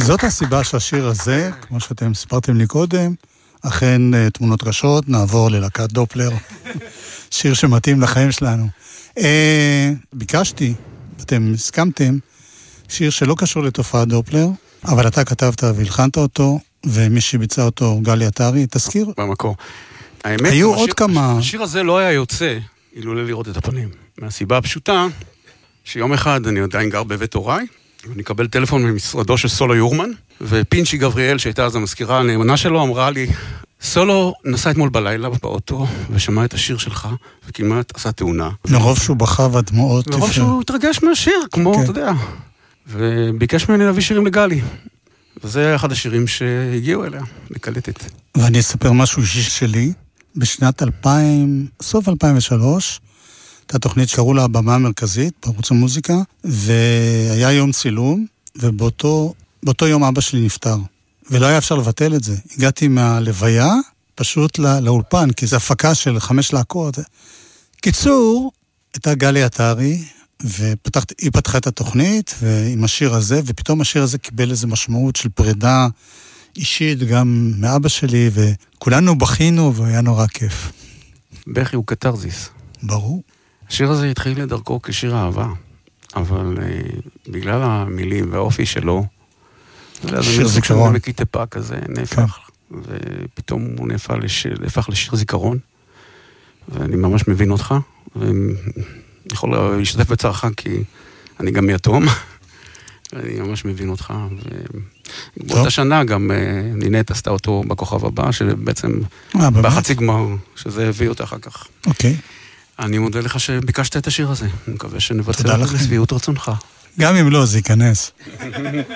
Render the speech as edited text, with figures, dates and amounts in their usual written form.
זאת הסיבה שהשיר הזה, כמו שאתם סיפרתם לי קודם, אכן תמונות רשות, נעבור ללהקת דופלר, שיר שמתאים לחיים שלנו. ביקשתי, אתם הסכמתם, שיר שלא קשור לתופעת דופלר, אבל אתה כתבת והלחנת אותו, ומי שביצע אותו גלי עטרי, תזכיר? במקור. היו עוד כמה... השיר הזה לא היה יוצא, אילולא לראות את הפנים. מהסיבה הפשוטה, שיום אחד אני עדיין גר בבית הוריי, ואני אקבל טלפון ממשרדו של סולו יורמן, ופינצ'י גבריאל, שהייתה אז המזכירה הנאמנה שלו, אמרה לי, סולו נסע אתמול בלילה באוטו, ושמע את השיר שלך, וכמעט עשה תאונה. מרוב שהוא בכה והדמעות... מרוב שהוא התרגש מהשיר, כמו, אתה יודע. וביקש ממני להביא שירים לגלי. וזה אחד השירים שהגיעו אליה, לקלטת. ואני אספר משהו אישי שלי. בשנת 2000, סוף 2003, הייתה תוכנית שקראו לה הבמה המרכזית, בערוץ המוזיקה, והיה יום צילום, ובאותו יום אבא שלי נפטר. ולא היה אפשר לבטל את זה. הגעתי מהלוויה, פשוט לאולפן, כי זו הפקה של 5 להקות. קיצור, הייתה גלי עטרי, והיא פתחה את התוכנית, ועם השיר הזה, ופתאום השיר הזה קיבל איזו משמעות של פרידה אישית, גם מאבא שלי, וכולנו בכינו, והיה נורא כיף. בכי הוא קטרזיס. ברור. השיר הזה התחיל לדרכו כשיר אהבה, אבל בגלל המילים והאופי שלו, שיר זיכרון. מקיטפה כזה נהפך, ופתאום הוא נהפך לשיר זיכרון, ואני ממש מבין אותך, ואני יכול להשתתף בצערך, כי אני גם יתום, ואני ממש מבין אותך, ובאותה שנה גם נינט עשתה אותו בכוכב הבא, שבעצם בחצי גמר, שזה הביא אותה אחר כך. אוקיי. אני מודה לך שביקשת את השיר הזה, אני מקווה שנבצע לשביעות רצונך. גם אם לא, זה ייכנס.